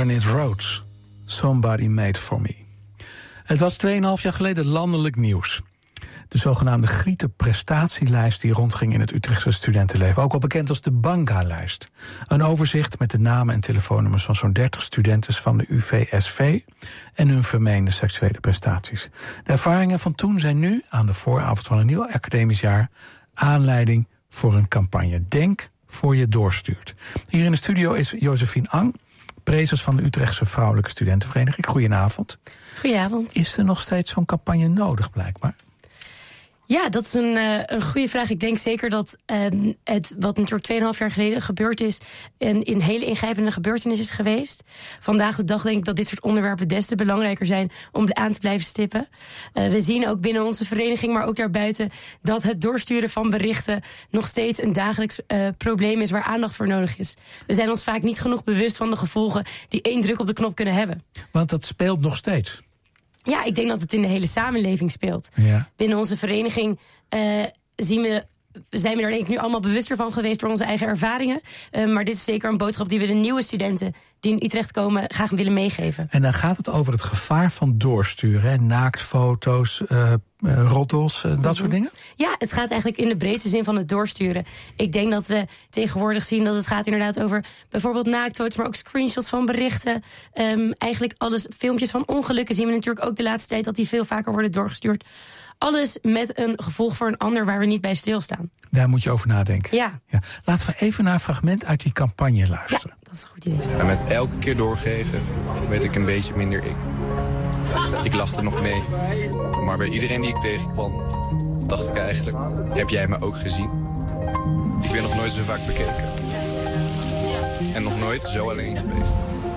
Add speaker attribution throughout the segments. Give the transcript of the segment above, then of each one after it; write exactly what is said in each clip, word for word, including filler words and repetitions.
Speaker 1: Granite Roads, Somebody Made For Me. Het was tweeënhalf jaar geleden landelijk nieuws. De zogenaamde Grieten prestatielijst die rondging in het Utrechtse studentenleven. Ook wel bekend als de Banga-lijst. Een overzicht met de namen en telefoonnummers van zo'n dertig studenten van de U V S V en hun vermeende seksuele prestaties. De ervaringen van toen zijn nu, aan de vooravond van een nieuw academisch jaar, aanleiding voor een campagne. Denk voor je doorstuurt. Hier in de studio is Josephine Ang, prezes van de Utrechtse Vrouwelijke Studentenvereniging. Goedenavond.
Speaker 2: Goedenavond.
Speaker 1: Is er nog steeds zo'n campagne nodig, blijkbaar?
Speaker 2: Ja, dat is een, uh, een goede vraag. Ik denk zeker dat um, het, wat natuurlijk tweeënhalf jaar geleden gebeurd is, een, een hele ingrijpende gebeurtenis is geweest. Vandaag de dag denk ik dat dit soort onderwerpen des te belangrijker zijn om aan te blijven stippen. Uh, we zien ook binnen onze vereniging, maar ook daarbuiten, dat het doorsturen van berichten nog steeds een dagelijks uh, probleem is waar aandacht voor nodig is. We zijn ons vaak niet genoeg bewust van de gevolgen die één druk op de knop kunnen hebben.
Speaker 1: Want dat speelt nog steeds.
Speaker 2: Ja, ik denk dat het in de hele samenleving speelt.
Speaker 1: Ja.
Speaker 2: Binnen onze vereniging uh, zien we, zijn we er denk ik nu allemaal bewuster van geweest door onze eigen ervaringen. Uh, maar dit is zeker een boodschap die we de nieuwe studenten die in Utrecht komen graag willen meegeven.
Speaker 1: En dan gaat het over het gevaar van doorsturen. Hè? Naaktfoto's, uh, uh, roddels, uh, dat mm-hmm. soort dingen?
Speaker 2: Ja, het gaat eigenlijk in de breedste zin van het doorsturen. Ik denk dat we tegenwoordig zien dat het gaat inderdaad over bijvoorbeeld naaktfoto's, maar ook screenshots van berichten. Um, eigenlijk alles, filmpjes van ongelukken zien we natuurlijk ook de laatste tijd dat die veel vaker worden doorgestuurd. Alles met een gevolg voor een ander waar we niet bij stilstaan.
Speaker 1: Daar moet je over nadenken.
Speaker 2: Ja.
Speaker 1: ja. Laten we even naar een fragment uit die campagne luisteren.
Speaker 2: Ja, dat is een goed idee.
Speaker 3: En met elke keer doorgeven werd ik een beetje minder ik. Ik lachte nog mee. Maar bij iedereen die ik tegenkwam, dacht ik eigenlijk, heb jij me ook gezien? Ik ben nog nooit zo vaak bekeken. En nog nooit zo alleen geweest.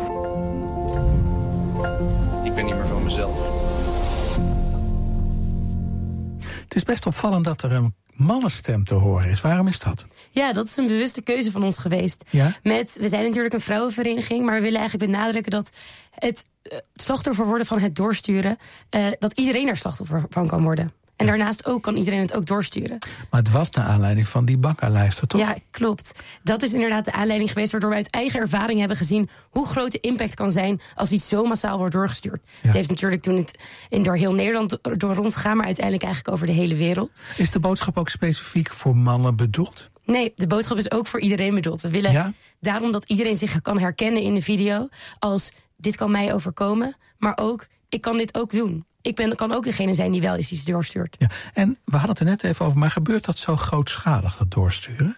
Speaker 3: Ik ben niet meer van mezelf.
Speaker 1: Het is best opvallend dat er een mannenstem te horen is. Waarom is dat?
Speaker 2: Ja, dat is een bewuste keuze van ons geweest.
Speaker 1: Ja?
Speaker 2: Met, we zijn natuurlijk een vrouwenvereniging, maar we willen eigenlijk benadrukken dat het uh, slachtoffer worden van het doorsturen, uh, dat iedereen er slachtoffer van kan worden. En daarnaast ook kan iedereen het ook doorsturen.
Speaker 1: Maar het was naar aanleiding van die Banga-lijsten, toch?
Speaker 2: Ja, klopt. Dat is inderdaad de aanleiding geweest waardoor wij uit eigen ervaring hebben gezien hoe groot de impact kan zijn als iets zo massaal wordt doorgestuurd. Ja. Het heeft natuurlijk toen het in door heel Nederland door rondgegaan, maar uiteindelijk eigenlijk over de hele wereld.
Speaker 1: Is de boodschap ook specifiek voor mannen bedoeld?
Speaker 2: Nee, de boodschap is ook voor iedereen bedoeld. We willen ja? daarom dat iedereen zich kan herkennen in de video als dit kan mij overkomen, maar ook ik kan dit ook doen. Ik ben, kan ook degene zijn die wel eens iets doorstuurt.
Speaker 1: Ja, en we hadden het er net even over, maar gebeurt dat zo grootschalig, dat doorsturen?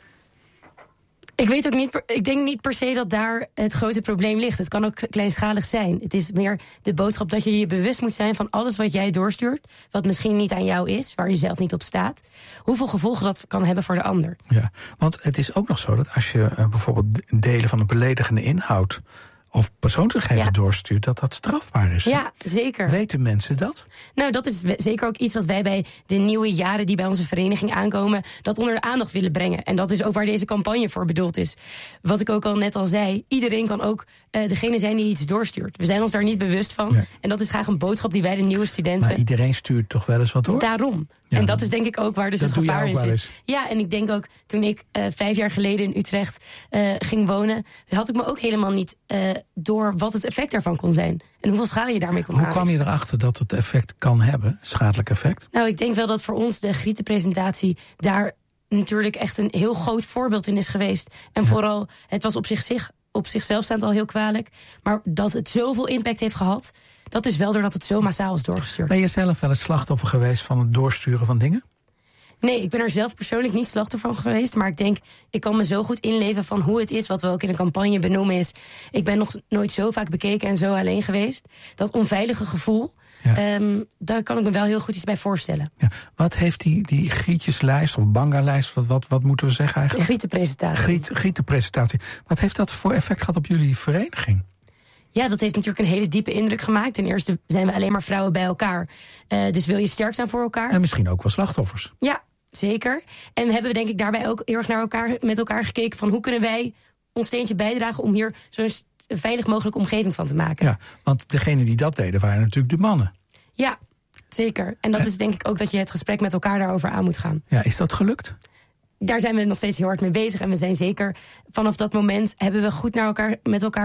Speaker 2: Ik weet ook niet, per, ik denk niet per se dat daar het grote probleem ligt. Het kan ook kleinschalig zijn. Het is meer de boodschap dat je je bewust moet zijn van alles wat jij doorstuurt, wat misschien niet aan jou is, waar je zelf niet op staat, hoeveel gevolgen dat kan hebben voor de ander.
Speaker 1: Ja, want het is ook nog zo dat als je uh, bijvoorbeeld delen van een beledigende inhoud of persoonsgegevens ja. doorstuurt, dat dat strafbaar is.
Speaker 2: Ja, zeker.
Speaker 1: Weten mensen dat?
Speaker 2: Nou, dat is zeker ook iets wat wij bij de nieuwe jaren die bij onze vereniging aankomen, dat onder de aandacht willen brengen. En dat is ook waar deze campagne voor bedoeld is. Wat ik ook al net al zei, iedereen kan ook uh, degene zijn die iets doorstuurt. We zijn ons daar niet bewust van. Nee. En dat is graag een boodschap die wij de nieuwe studenten...
Speaker 1: Maar iedereen stuurt toch wel eens wat door?
Speaker 2: Daarom. Ja, en dat is denk ik ook waar dus het gevaar in zit. Ja, en ik denk ook, toen ik uh, vijf jaar geleden in Utrecht uh, ging wonen, had ik me ook helemaal niet uh, door wat het effect daarvan kon zijn. En hoeveel schade je daarmee kon
Speaker 1: Hoe
Speaker 2: halen.
Speaker 1: kwam je erachter dat het effect kan hebben, schadelijk effect?
Speaker 2: Nou, ik denk wel dat voor ons de Grietenpresentatie daar natuurlijk echt een heel groot voorbeeld in is geweest. En ja. vooral, het was op, zich, zich, op zichzelf staand al heel kwalijk, maar dat het zoveel impact heeft gehad, dat is wel doordat het zo massaal is doorgestuurd.
Speaker 1: Ben je zelf wel het slachtoffer geweest van het doorsturen van dingen?
Speaker 2: Nee, ik ben er zelf persoonlijk niet slachtoffer van geweest. Maar ik denk, ik kan me zo goed inleven van hoe het is, wat we ook in de campagne benoemen is. Ik ben nog nooit zo vaak bekeken en zo alleen geweest. Dat onveilige gevoel, ja. um, daar kan ik me wel heel goed iets bij voorstellen. Ja.
Speaker 1: Wat heeft die, die Grietjeslijst of Banga-lijst, wat, wat, wat moeten we zeggen eigenlijk?
Speaker 2: Grietenpresentatie.
Speaker 1: Griet, Grietenpresentatie. Wat heeft dat voor effect gehad op jullie vereniging?
Speaker 2: Ja, dat heeft natuurlijk een hele diepe indruk gemaakt. Ten eerste zijn we alleen maar vrouwen bij elkaar. Uh, dus wil je sterk zijn voor elkaar.
Speaker 1: En misschien ook wel slachtoffers.
Speaker 2: Ja, zeker. En we hebben denk ik daarbij ook heel erg naar elkaar, met elkaar gekeken van hoe kunnen wij ons steentje bijdragen om hier zo'n veilig mogelijke omgeving van te maken.
Speaker 1: Ja, want degenen die dat deden waren natuurlijk de mannen.
Speaker 2: Ja, zeker. En dat eh? is denk ik ook dat je het gesprek met elkaar daarover aan moet gaan.
Speaker 1: Ja, is dat gelukt?
Speaker 2: Daar zijn we nog steeds heel hard mee bezig. En we zijn zeker, vanaf dat moment hebben we goed naar elkaar, met elkaar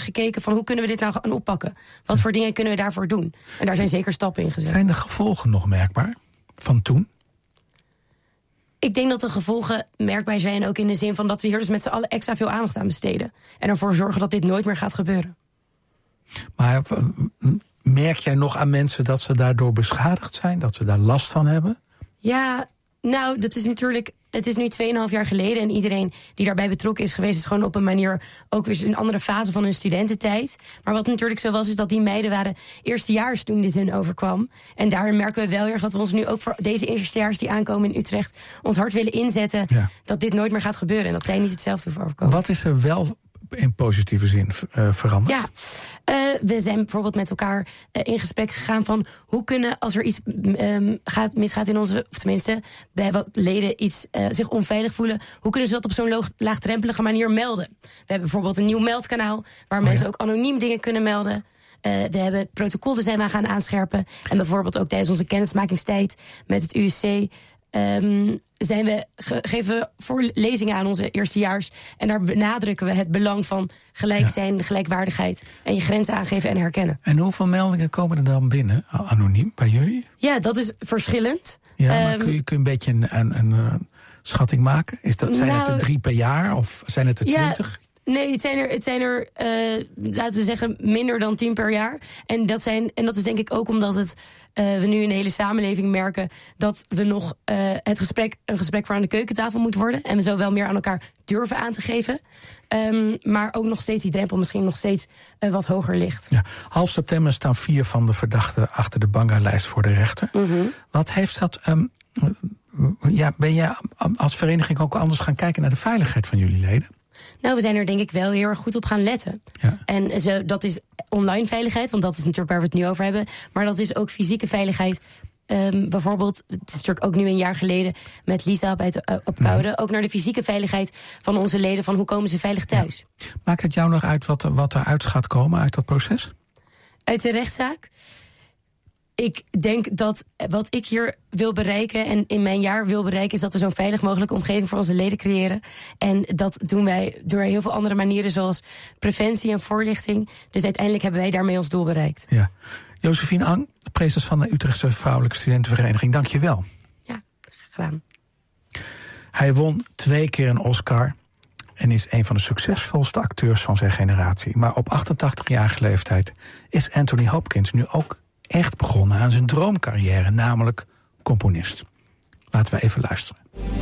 Speaker 2: gekeken van hoe kunnen we dit nou gaan oppakken? Wat voor dingen kunnen we daarvoor doen? En daar zijn zeker stappen in gezet.
Speaker 1: Zijn de gevolgen nog merkbaar van toen?
Speaker 2: Ik denk dat de gevolgen merkbaar zijn ook in de zin van dat we hier dus met z'n allen extra veel aandacht aan besteden. En ervoor zorgen dat dit nooit meer gaat gebeuren.
Speaker 1: Maar merk jij nog aan mensen dat ze daardoor beschadigd zijn? Dat ze daar last van hebben?
Speaker 2: Ja, nou, dat is natuurlijk. Het is nu tweeënhalf jaar geleden en iedereen die daarbij betrokken is geweest is gewoon op een manier ook weer een andere fase van hun studententijd. Maar wat natuurlijk zo was, is dat die meiden waren eerstejaars toen dit hun overkwam. En daarin merken we wel heel erg dat we ons nu ook voor deze eerstejaars die aankomen in Utrecht ons hard willen inzetten. Ja. Dat dit nooit meer gaat gebeuren en dat zij niet hetzelfde overkomen.
Speaker 1: Wat is er wel in positieve zin uh, veranderd?
Speaker 2: Ja, uh, we zijn bijvoorbeeld met elkaar uh, in gesprek gegaan van hoe kunnen, als er iets um, gaat, misgaat in onze, of tenminste bij wat leden iets uh, zich onveilig voelen, hoe kunnen ze dat op zo'n loog, laagdrempelige manier melden? We hebben bijvoorbeeld een nieuw meldkanaal waar oh, mensen ja. ook anoniem dingen kunnen melden. Uh, we hebben het protocol er zijn we gaan aanscherpen. En bijvoorbeeld ook tijdens onze kennismakingstijd met het U S C Um, zijn we, ge, geven we voorlezingen aan onze eerstejaars. En daar benadrukken we het belang van gelijk zijn, ja. gelijkwaardigheid. En je grenzen aangeven en herkennen.
Speaker 1: En hoeveel meldingen komen er dan binnen, anoniem, bij jullie?
Speaker 2: Ja, dat is verschillend.
Speaker 1: Ja, maar um, kun, je, kun je een beetje een, een, een, een schatting maken? Is dat, zijn nou, het er drie per jaar of zijn het er twintig?
Speaker 2: Ja, nee, het zijn er, het zijn er uh, laten we zeggen, minder dan tien per jaar. En dat, zijn, en dat is denk ik ook omdat het Uh, we nu in de hele samenleving merken dat we nog uh, het gesprek, een gesprek voor aan de keukentafel moet worden. En we zo wel meer aan elkaar durven aan te geven. Um, maar ook nog steeds die drempel misschien nog steeds uh, wat hoger ligt.
Speaker 1: Ja, half september staan vier van de verdachten achter de Banga-lijst voor de rechter. Mm-hmm. Wat heeft dat... Um, ja, ben jij als vereniging ook anders gaan kijken naar de veiligheid van jullie leden?
Speaker 2: Nou, we zijn er denk ik wel heel erg goed op gaan letten. Ja. En zo, dat is online veiligheid, want dat is natuurlijk waar we het nu over hebben. Maar dat is ook fysieke veiligheid. Um, bijvoorbeeld, het is natuurlijk ook nu een jaar geleden met Lisa op, uit, uh, op Koude. Nee. Ook naar de fysieke veiligheid van onze leden, van hoe komen ze veilig thuis.
Speaker 1: Ja. Maakt het jou nog uit wat, wat er uit gaat komen uit dat proces?
Speaker 2: Uit de rechtszaak? Ik denk dat wat ik hier wil bereiken en in mijn jaar wil bereiken, is dat we zo'n veilig mogelijke omgeving voor onze leden creëren. En dat doen wij door heel veel andere manieren, zoals preventie en voorlichting. Dus uiteindelijk hebben wij daarmee ons doel bereikt.
Speaker 1: Ja. Josephine Ang, preses van de Utrechtse Vrouwelijke Studentenvereniging, dank je wel.
Speaker 2: Ja, gedaan.
Speaker 1: Hij won twee keer een Oscar en is een van de succesvolste acteurs van zijn generatie. Maar op achtentachtigjarige leeftijd is Anthony Hopkins nu ook echt begonnen aan zijn droomcarrière, namelijk componist. Laten we even luisteren.